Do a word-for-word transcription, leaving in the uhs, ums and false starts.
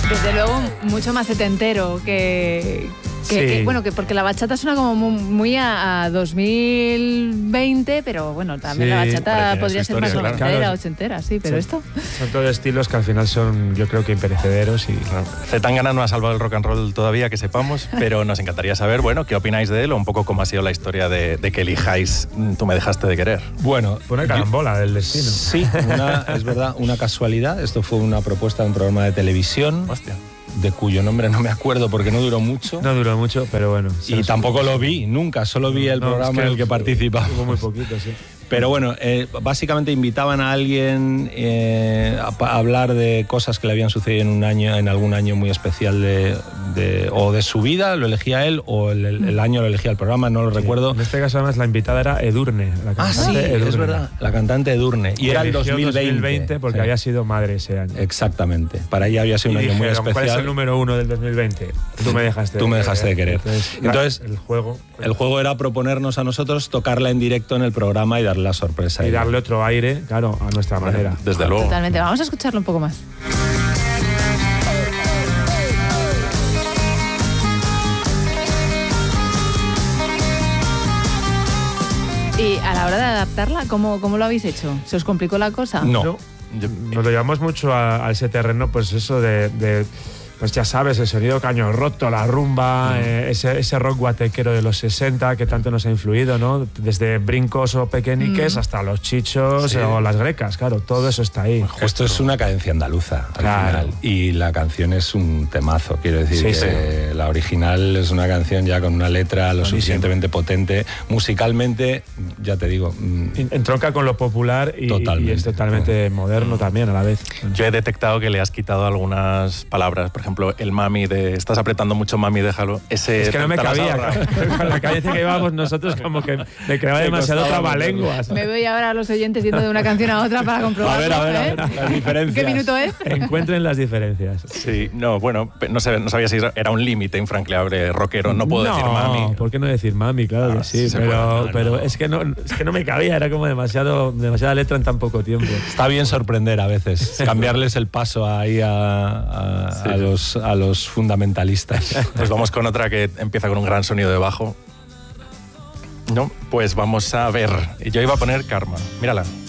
Desde luego, mucho más setentero que... Que, Sí. que, bueno, que porque la bachata suena como muy, muy a, a dos mil veinte, pero bueno, también Sí, la bachata tiene podría su ser más historia, noventera, claro. ochentera, sí, pero Sí. esto... Son todos estilos que al final son, yo creo que imperecederos y... Zetangana no ha salvado el rock and roll todavía, que sepamos, pero nos encantaría saber, bueno, qué opináis de él o un poco cómo ha sido la historia de, de que elijáis Tú me dejaste de querer. Bueno, Fue una carambola del destino. sí, una, es verdad, una casualidad. Esto fue una propuesta de un programa de televisión, Hostia. de cuyo nombre no me acuerdo porque no duró mucho. No duró mucho, pero bueno. Y tampoco lo vi, nunca, solo vi el No, es programa en el que participaba. Hubo muy poquito, sí. Pero bueno, eh, básicamente invitaban a alguien eh, a, pa- a hablar de cosas que le habían sucedido en un año, en algún año muy especial de, de- o de su vida, lo elegía él, o el, el- el año lo elegía el programa, no lo recuerdo. En este caso, además, la invitada era Edurne. La Ah, cantante sí, Edurne. es verdad, la cantante Edurne. Y Que era el eligió dos mil veinte. dos mil veinte porque Sí. había sido madre ese año. Exactamente, para ella había sido Y un año muy dijeron, ¿cuál es el especial. número uno del dos mil veinte? Tú me dejaste Tú me dejaste de querer. Entonces, Entonces, el juego... El juego era proponernos a nosotros tocarla en directo en el programa y darle la sorpresa. Y a ella. darle otro aire, claro, a nuestra manera. Desde luego. Totalmente, vamos a escucharlo un poco más. Y a la hora de adaptarla, ¿cómo, cómo lo habéis hecho? ¿Se os complicó la cosa? No. No, nos lo llevamos mucho a, a ese terreno, pues eso de, de, pues ya sabes, el sonido caño roto, la rumba, eh, ese, ese rock guatequero de los sesenta que tanto nos ha influido, ¿no? Desde brincos o pequeñiques Mm. hasta los chichos Sí. o las grecas, claro, todo eso está ahí. Esto es una cadencia andaluza al Claro. final. Y la canción es un temazo. Quiero decir Sí, que la original es una canción ya con una letra lo Buenísimo. suficientemente potente. Musicalmente, ya te digo. mm, Entronca con lo popular y, Totalmente. y es totalmente moderno también a la vez. Yo he detectado que le has quitado algunas palabras. Por ejemplo, el mami de estás apretando mucho, mami, déjalo. Ese Es que no me te lo has cabía. ahorrado. Con la cadencia que llevábamos nosotros, como que me creaba Me demasiado costaba trabalenguas. Me voy ahora a los oyentes yendo de una canción a otra para comprobarlo. A ver, a ver, a ¿eh? ver, las diferencias. ¿Qué minuto es? Encuentren las diferencias. Sí, no, bueno, pe- no, sé, no sabía si era un límite infranqueable rockero. No puedo decir mami. ¿Por qué no decir mami? Claro Ah, que sí, sí se pero, puede. No, pero no. Es, que no, es que no me cabía, era como demasiado, demasiada letra en tan poco tiempo. Está bien sorprender a veces, cambiarles el paso ahí a, a- Sí. a los, a los fundamentalistas. Pues vamos con otra que empieza con un gran sonido de bajo. No, pues vamos a ver. Yo iba a poner Karma. Mírala.